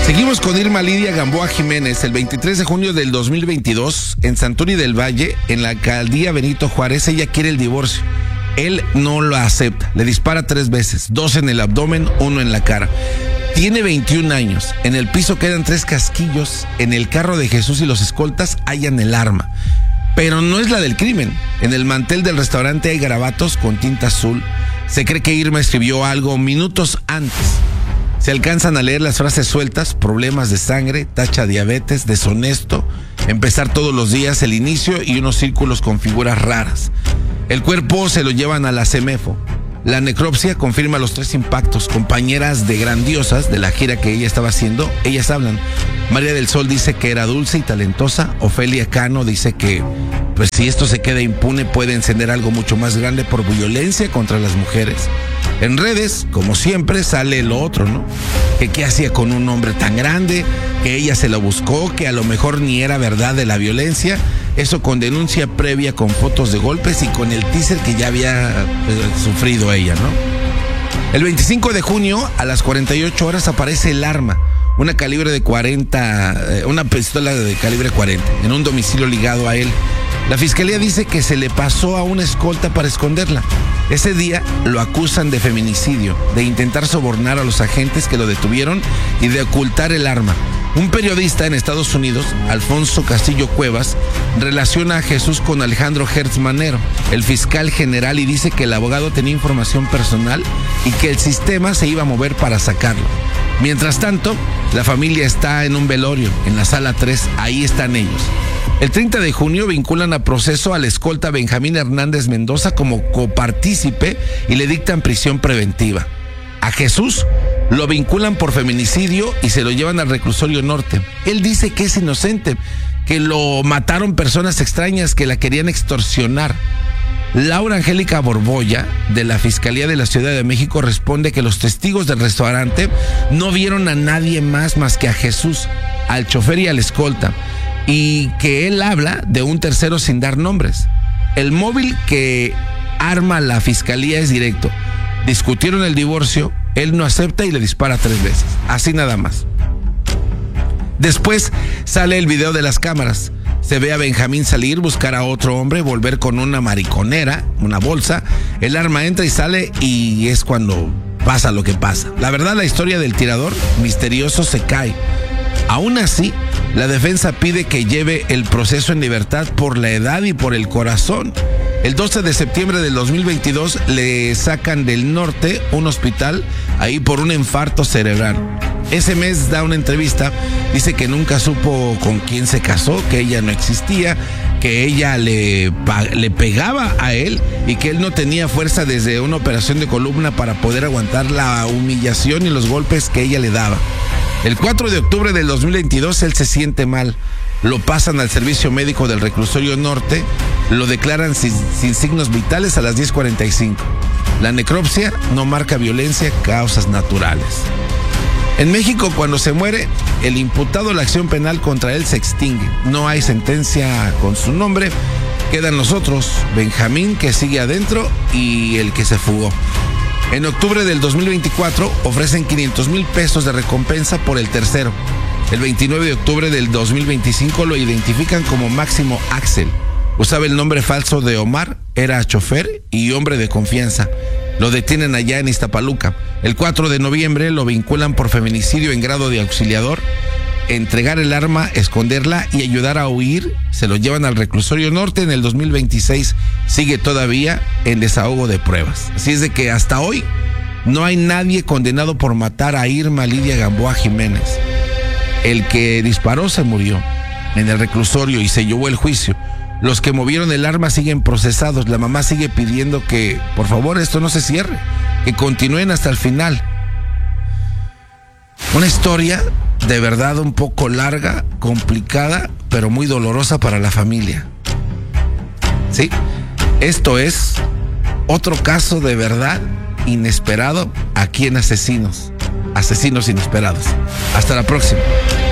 Seguimos con Irma Lidia Gamboa Jiménez. El 23 de junio del 2022, en Santurce del Valle, en la alcaldía Benito Juárez, ella quiere el divorcio. Él no lo acepta. Le dispara 3 veces, 2 en el abdomen, 1 en la cara. Tiene 21 años. En el piso quedan 3 casquillos. En el carro de Jesús y los escoltas hallan el arma. Pero no es la del crimen. En el mantel del restaurante hay garabatos con tinta azul. Se cree que Irma escribió algo minutos antes. Se alcanzan a leer las frases sueltas: problemas de sangre, tacha diabetes, deshonesto, empezar todos los días, el inicio y unos círculos con figuras raras. El cuerpo se lo llevan a la CEMEFO. La necropsia confirma los 3 impactos. Compañeras de Grandiosas, de la gira que ella estaba haciendo, ellas hablan. María del Sol dice que era dulce y talentosa. Ofelia Cano dice que, pues si esto se queda impune, puede encender algo mucho más grande por violencia contra las mujeres. En redes, como siempre, sale lo otro, ¿no? Que qué hacía con un hombre tan grande, que ella se lo buscó, que a lo mejor ni era verdad de la violencia. Eso con denuncia previa, con fotos de golpes y con el teaser que ya había sufrido ella, ¿no? El 25 de junio, a las 48 horas, aparece el arma. Una pistola de calibre 40, en un domicilio ligado a él. La fiscalía dice que se le pasó a una escolta para esconderla. Ese día lo acusan de feminicidio, de intentar sobornar a los agentes que lo detuvieron y de ocultar el arma. Un periodista en Estados Unidos, Alfonso Castillo Cuevas, relaciona a Jesús con Alejandro Hertz Manero, el fiscal general, y dice que el abogado tenía información personal y que el sistema se iba a mover para sacarlo. Mientras tanto, la familia está en un velorio, en la sala 3, ahí están ellos. El 30 de junio vinculan a proceso al escolta Benjamín Hernández Mendoza como copartícipe y le dictan prisión preventiva. A Jesús lo vinculan por feminicidio y se lo llevan al reclusorio norte. Él dice que es inocente, que lo mataron personas extrañas que la querían extorsionar. Laura Angélica Borbolla, de la Fiscalía de la Ciudad de México, responde que los testigos del restaurante no vieron a nadie más que a Jesús, al chofer y al escolta, y que él habla de un tercero sin dar nombres. El móvil que arma la Fiscalía es directo. Discutieron el divorcio, él no acepta y le dispara 3 veces, así nada más. Después sale el video de las cámaras. Se ve a Benjamín salir, buscar a otro hombre, volver con una mariconera, una bolsa. El arma entra y sale y es cuando pasa lo que pasa. La verdad, la historia del tirador misterioso se cae. Aún así, la defensa pide que lleve el proceso en libertad por la edad y por el corazón. El 12 de septiembre del 2022 le sacan del norte un hospital ahí por un infarto cerebral. Ese mes da una entrevista, dice que nunca supo con quién se casó, que ella no existía, que ella le pegaba a él y que él no tenía fuerza desde una operación de columna para poder aguantar la humillación y los golpes que ella le daba. El 4 de octubre del 2022 él se siente mal. Lo pasan al servicio médico del reclusorio norte, lo declaran sin signos vitales a las 10:45. La necropsia no marca violencia, causas naturales. En México, cuando se muere el imputado, la acción penal contra él se extingue. No hay sentencia con su nombre. Quedan los otros, Benjamín, que sigue adentro, y el que se fugó. En octubre del 2024 ofrecen 500,000 pesos de recompensa por el tercero. El 29 de octubre del 2025 lo identifican como Máximo Axel. Usaba el nombre falso de Omar, era chofer y hombre de confianza. Lo detienen allá en Iztapaluca. El 4 de noviembre lo vinculan por feminicidio en grado de auxiliador, entregar el arma, esconderla y ayudar a huir. Se lo llevan al reclusorio norte. En el 2026 sigue todavía en desahogo de pruebas. Así es de que hasta hoy no hay nadie condenado por matar a Irma Lidia Gamboa Jiménez. El que disparó se murió en el reclusorio y se llevó el juicio. Los que movieron el arma siguen procesados. La mamá sigue pidiendo que, por favor, esto no se cierre, que continúen hasta el final. Una historia de verdad un poco larga, complicada, pero muy dolorosa para la familia. Sí, esto es otro caso de verdad inesperado aquí en Asesinos Inesperados. Hasta la próxima.